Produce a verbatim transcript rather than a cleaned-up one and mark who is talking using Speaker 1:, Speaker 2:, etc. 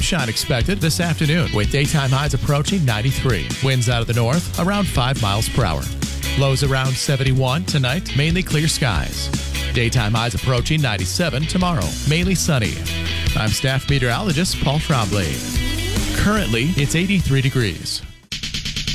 Speaker 1: shine expected this afternoon with daytime highs approaching ninety-three. Winds out of the north around five miles per hour. Lows around seventy-one tonight, mainly clear skies. Daytime highs approaching ninety-seven tomorrow, mainly sunny. I'm staff meteorologist Paul Trombley. Currently, it's eighty-three degrees.